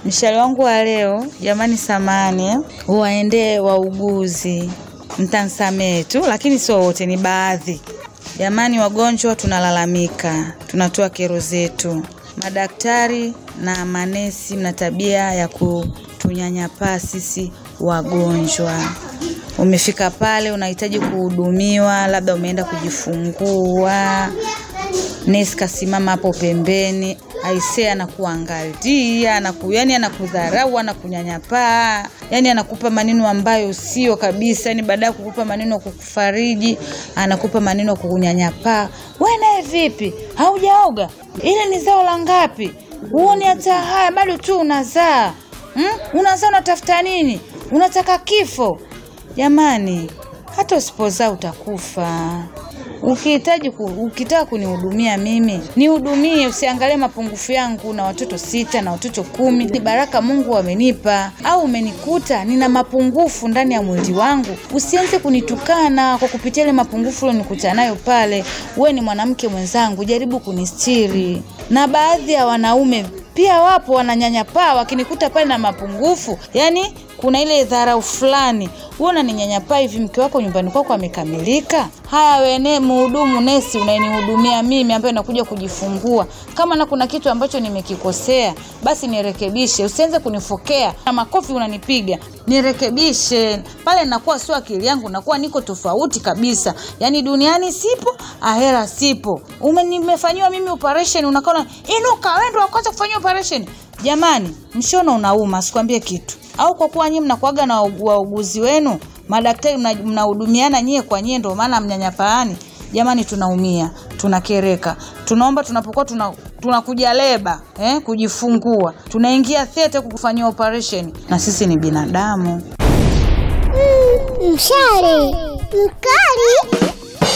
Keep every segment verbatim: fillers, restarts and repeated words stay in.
Mshale wangu wa leo, jamani samani, waende wauguzi. Mtansamee tu, lakini sio wote, ni baadhi. Jamani wagonjwa tunalalamika, tunatoa kero zetu. Madaktari na manesi mna tabia ya kutunyanyapaa sisi wagonjwa. Umefika pale unahitaji kuhudumiwa, labda umeenda kujifungua. Nesi kasimama hapo pembeni, aisee anakuangalia, anaku yani anakudharau, anakunyanyapaa, yani anakupa maneno ambayo sio kabisa, yani baada ya kukupa maneno kukufariji, anakupa maneno kukunyanyapaa. Wewe naye vipi? Haujaoga? Ile ni zao la ngapi? Uone hata haya bado tu unazaa. Hmm? Unazaa unatafuta nini? Unataka kifo? Jamani, hata usipozaa utakufa. Ukihitaji ukitaka kunihudumia mimi, nihudumie, usiangalie mapungufu yangu. Na watoto sita na watoto kumi. Ni baraka Mungu amenipa. Au umenikuta nina mapungufu ndani ya mwili wangu, usianze kunitukana kwa kupitia ile mapungufu ulionikuta nayo pale. Wewe ni mwanamke mwenzangu, jaribu kunistiri. Na baadhi ya wanaume pia wapo wananyanyapaa wakinikuta pale na mapungufu. Yaani kuna ile dharau fulani. Wewe unaninyanyapaa hivi, mke wako nyumbani kwako amekamilika? Haya wewe mhudumu nesi unayenihudumia mimi ambaye nakuja kujifungua, kama na kuna kitu ambacho nimekikosea, basi nirekebishe. Usianze kunifokea na makofi unanipiga. Nirekebishe. Pale nakuwa sio akili yangu, nakuwa niko tofauti kabisa. Yaani duniani sipo, ahera sipo. Umenimefanywa mimi operation, unakaona inuka wewe ndio kwanza kufanywa operation. Jamani, mshono unauma, sikwambie kitu. Au kwa kuwa nyinyi mnakuaga na wauguzi wenu, madaktari mnahudumiana nyie kwa nyie ndio maana mnyanyapaani. Jamani tunaumia, tunakereka. Tunaomba tunapokuwa tuna tunakuja leba, eh, kujifungua, tunaingia theater kukufanyia operation, na sisi ni binadamu. Mm, mshale mkali.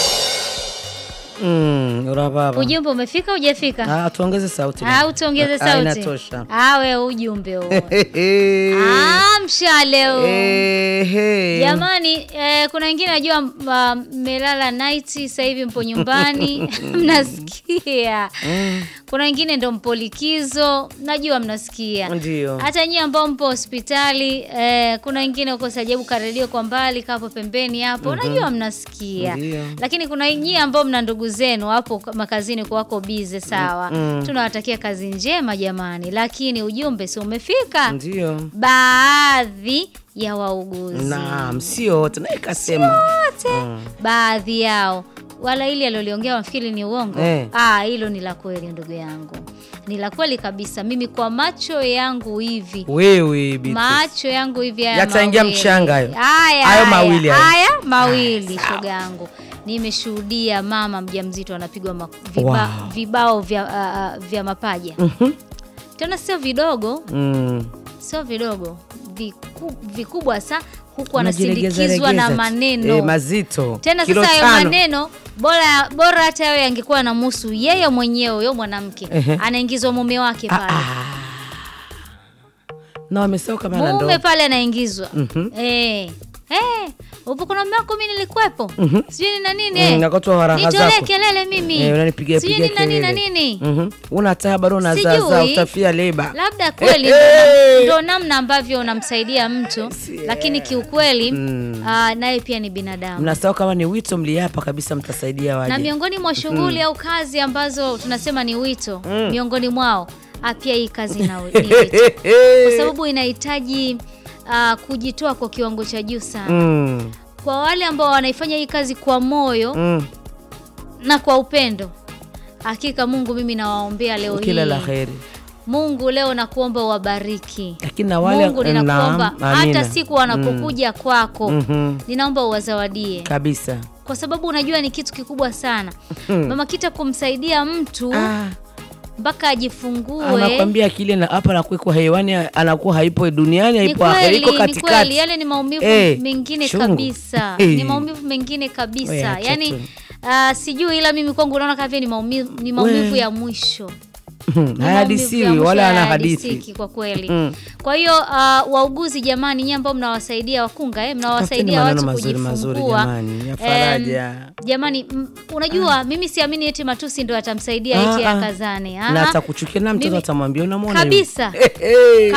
Mm, ura baba. Ujumbe umefika hujafika? Ah, tuongeze sauti. Ah, tuongeze sauti. Ah, inatosha. Ah, wewe ujumbe huo. Ah, mshale huo. Eh, hey. Jamani, eh, kuna wengine najua mmelala night sasa hivi mpo nyumbani, mnasikia. Mm. Kuna wengine ndo mpo likizo, najua mnasikia. Ndio. Hata nyinyi ambao mpo hospitali, eh, kuna wengine uko sajabu ka redio kwa mbali kapo pembeni hapo, mm-hmm. Najua mnasikia. Ndiyo. Lakini kuna nyinyi ambao mna ndugu zenu hapo makazini kwa wako busy, sawa. Mm-hmm. Tunawatakia kazi njema jamani, lakini ujumbe si umefika? Ndio. Baadhi ya wauguzi. Naam, sio wote, na ikasema wote. Mm. Baadhi yao wala ili aloliongea wafikiri ni uongo. Eh. Ah, hilo ni la kweli ndugu yangu. Ni la kweli kabisa. Mimi kwa macho yangu hivi. Wewe bibi. Macho yangu hivi haya. Yataingia mchanga hayo. Haya. Hayo mawili hayo. Haya mawili shoga yangu. Nimeshuhudia mama mjamzito anapigwa ma, viba, wow. vibao vya uh, vya mapaja. Mhm. Tena sio vidogo. Mm. Sio vidogo. Viku, vikubwa sa huku anasindikizwa na maneno e, mazito. Tena kilo sasa hayo maneno bora bora hata yeye angekuwa na musu yeye mwenyewe huyo mwanamke uh-huh. Anaingizwa mume wake pale. Ah, ah. Na amesema kama ndo mume pale anaingizwa. Uh-huh. Eh. Eh, upo kuna mume wako mimi nilikuwepo. Uh-huh. Sijui ni na nini eh. Mm, nitolee kelele mimi. Eh, unanipigia pigia kelele. Sijui ni na nini na nini. Mhm. Una taa bado unazaza utafia leba. Labda kweli ndio namna ambavyo unamsaidia mtu, yeah. Lakini kiukweli mm. uh, naye pia ni binadamu. Mnasahau kama ni wito mliapa kabisa mtasaidia waje. Na miongoni mwa shughuli mm. au kazi ambazo tunasema ni wito, mm. miongoni mwao pia hii kazi na wito. Kwa sababu inahitaji Uh, kujitoa kwa kiwango cha juu sana. Mm. Kwa wale ambao wanaifanya hii kazi kwa moyo mm. na kwa upendo, hakika Mungu mimi nawaombea leo hii. Kila la kheri. Mungu leo nakuomba uwabariki. Lakini na wale Mungu ninakuomba hata siku wanapokuja mm. kwako mm-hmm. ninaomba uwazawadie kabisa. Kwa sababu unajua ni kitu kikubwa sana. Mama Kita kumsaidia mtu ah. mpaka ajifungue. Anakuambia akili na hapa na kuwa hewani anakuwa haipo duniani, haipo akhera, iko katikati. Ni kweli, yale ni maumivu eh, mengine chungu. kabisa. Eh. Ni maumivu mengine kabisa. Oya, yaani uh, sijui ila mimi kwangu naona kama ni maumivu ni maumivu ya mwisho. Hayadisiwi wala ana hadithi kwa kweli. Mm. Kwa hiyo uh, wauguzi jamani, nyinyi ambao mnawasaidia wakunga eh mnawasaidia watu kujifungua jamani, ya faraja. Um, jamani m, unajua ah. mimi siamini eti matusi ndio atamsaidia eti akazane. Na atakuchukia na mtoto atamwambia unamwona kabisa.